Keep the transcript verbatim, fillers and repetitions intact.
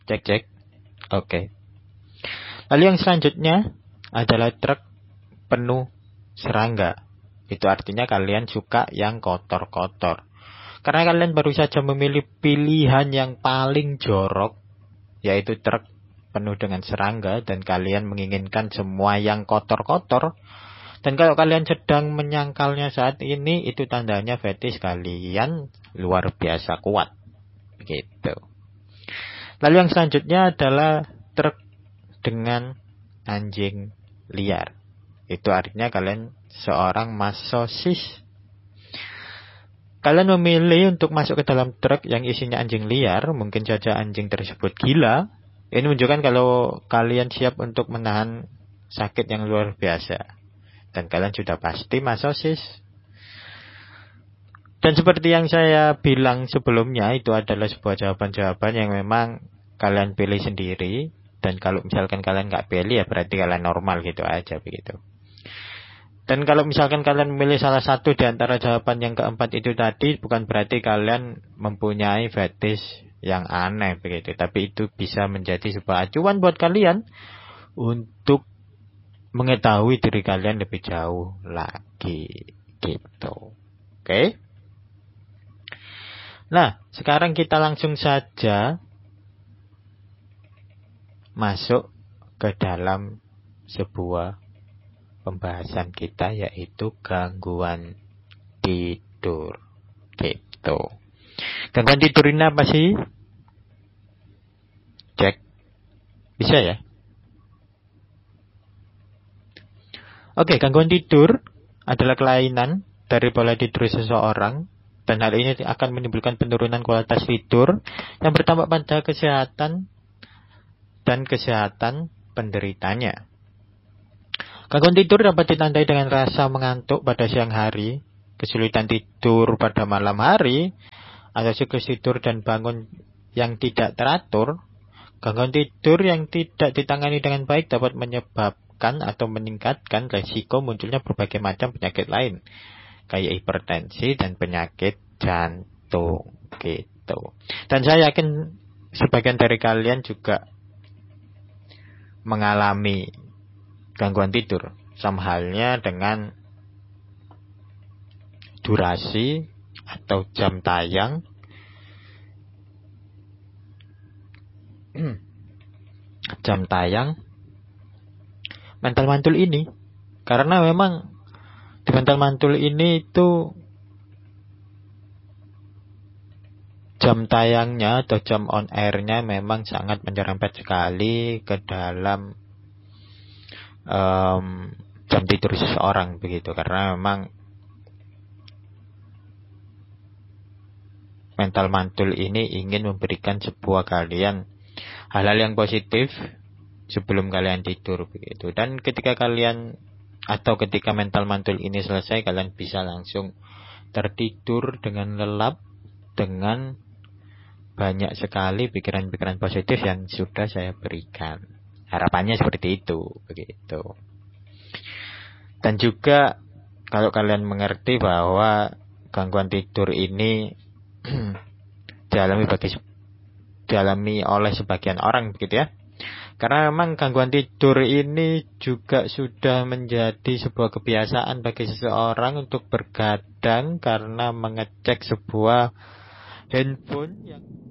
Cek cek. Oke. Lalu yang selanjutnya adalah truk penuh serangga. Itu artinya kalian suka yang kotor-kotor. Karena kalian baru saja memilih pilihan yang paling jorok, yaitu truk penuh dengan serangga, dan kalian menginginkan semua yang kotor-kotor. Dan kalau kalian sedang menyangkalnya saat ini, itu tandanya fetish kalian luar biasa kuat. Begitu. Lalu yang selanjutnya adalah truk dengan anjing liar. Itu artinya kalian seorang masosis. Kalian memilih untuk masuk ke dalam truk yang isinya anjing liar. Mungkin saja anjing tersebut gila. Ini menunjukkan kalau kalian siap untuk menahan sakit yang luar biasa. Dan kalian sudah pasti masosis. Dan seperti yang saya bilang sebelumnya, itu adalah sebuah jawaban-jawaban yang memang kalian pilih sendiri. Dan kalau misalkan kalian nggak pilih, ya berarti kalian normal gitu aja begitu. Dan kalau misalkan kalian memilih salah satu di antara jawaban yang keempat itu tadi, bukan berarti kalian mempunyai fetish yang aneh begitu. Tapi itu bisa menjadi sebuah acuan buat kalian untuk mengetahui diri kalian lebih jauh lagi gitu. Oke? Nah, sekarang kita langsung saja masuk ke dalam sebuah pembahasan kita, yaitu gangguan tidur. Gitu. Gangguan tidur ini apa sih? Cek. Bisa ya? Oke, gangguan tidur adalah kelainan dari pola tidur seseorang, dan hal ini akan menimbulkan penurunan kualitas tidur yang berdampak pada kesehatan dan kesehatan penderitanya. Gangguan tidur dapat ditandai dengan rasa mengantuk pada siang hari, kesulitan tidur pada malam hari, atau siklus tidur dan bangun yang tidak teratur. Gangguan tidur yang tidak ditangani dengan baik dapat menyebabkan atau meningkatkan resiko munculnya berbagai macam penyakit lain, kayak hipertensi dan penyakit jantung gitu. Dan saya yakin sebagian dari kalian juga mengalami gangguan tidur, sama halnya dengan durasi atau jam tayang jam tayang mental mantul ini. Karena memang di mental mantul ini itu jam tayangnya atau jam on airnya memang sangat menyerempet sekali ke dalam um, jam tidur seseorang begitu. Karena memang mental mantul ini ingin memberikan sebuah kalian hal-hal yang positif sebelum kalian tidur begitu. Dan ketika kalian atau ketika mental mantul ini selesai, kalian bisa langsung tertidur dengan lelap, dengan banyak sekali pikiran-pikiran positif yang sudah saya berikan. Harapannya seperti itu begitu. Dan juga kalau kalian mengerti bahwa gangguan tidur ini dialami bagi dialami oleh sebagian orang begitu ya. Karena memang gangguan tidur ini juga sudah menjadi sebuah kebiasaan bagi seseorang untuk bergadang karena mengecek sebuah handphone yang